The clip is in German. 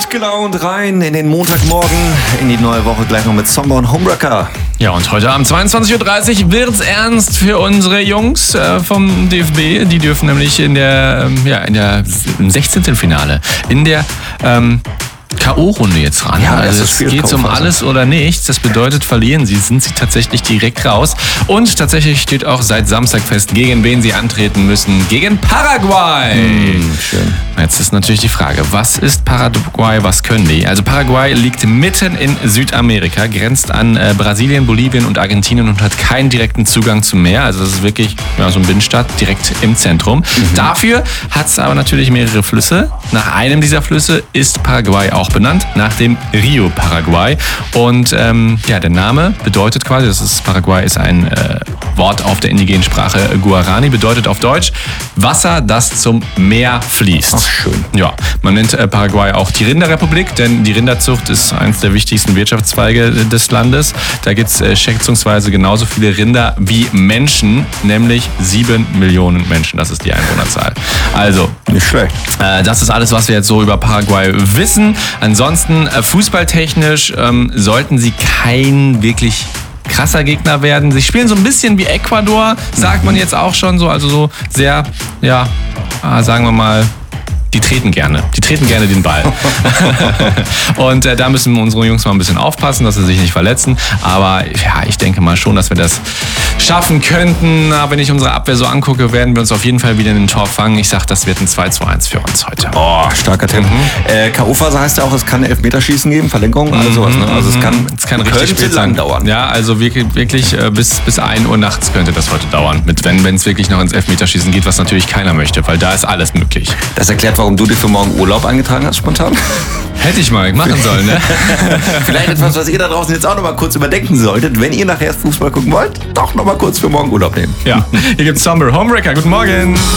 Gut gelaunt rein in den Montagmorgen, in die neue Woche, gleich noch mit Sommer und Homewrecker. Ja, und heute Abend 22.30 Uhr wird's ernst für unsere Jungs vom DFB. Die dürfen nämlich im 16. Finale, in der K.O.-Runde jetzt ran. Ja, also es geht um alles oder nichts. Das bedeutet, verlieren sie, sind sie tatsächlich direkt raus. Und tatsächlich steht auch seit Samstag fest, gegen wen sie antreten müssen. Gegen Paraguay. Schön. Jetzt ist natürlich die Frage, was ist Paraguay, was können die? Also Paraguay liegt mitten in Südamerika, grenzt an Brasilien, Bolivien und Argentinien und hat keinen direkten Zugang zum Meer. Also das ist wirklich so ein Binnenstadt direkt im Zentrum. Dafür hat es aber natürlich mehrere Flüsse. Nach einem dieser Flüsse ist Paraguay auch benannt, nach dem Rio Paraguay. Und der Name bedeutet quasi, Paraguay ist ein Wort auf der indigenen Sprache Guarani, bedeutet auf Deutsch Wasser, das zum Meer fließt. Ach, schön. Ja, man nennt Paraguay auch die Rinderrepublik, denn die Rinderzucht ist eines der wichtigsten Wirtschaftszweige des Landes. Da gibt es schätzungsweise genauso viele Rinder wie Menschen, nämlich 7 Millionen Menschen. Das ist die Einwohnerzahl. Also, nicht schlecht. Das ist alles, was wir jetzt so über Paraguay wissen. Ansonsten, fußballtechnisch sollten sie kein wirklich krasser Gegner werden. Sie spielen so ein bisschen wie Ecuador, sagt man jetzt auch schon so, also so sehr, sagen wir mal, die treten gerne den Ball. Und da müssen unsere Jungs mal ein bisschen aufpassen, dass sie sich nicht verletzen. Aber ja, ich denke mal schon, dass wir das schaffen könnten. Aber wenn ich unsere Abwehr so angucke, werden wir uns auf jeden Fall wieder in den Tor fangen. Ich sag, das wird ein 2:1 für uns heute. Oh, starker Tipp. K.O.-Phase heißt ja auch, es kann Elfmeterschießen geben, Verlängerung, also sowas. Ne? Also es kann richtig spät lang dauern. Ja, also wirklich bis 1 Uhr nachts könnte das heute dauern. Wenn es wirklich noch ins Elfmeterschießen geht, was natürlich keiner möchte, weil da ist alles möglich. Das erklärt, warum du dir für morgen Urlaub eingetragen hast, spontan? Hätte ich mal machen sollen, ne? Vielleicht etwas, was ihr da draußen jetzt auch noch mal kurz überdenken solltet, wenn ihr nachher Fußball gucken wollt, doch noch mal kurz für morgen Urlaub nehmen. Ja, hier gibt's Summer Homewrecker. Guten Morgen.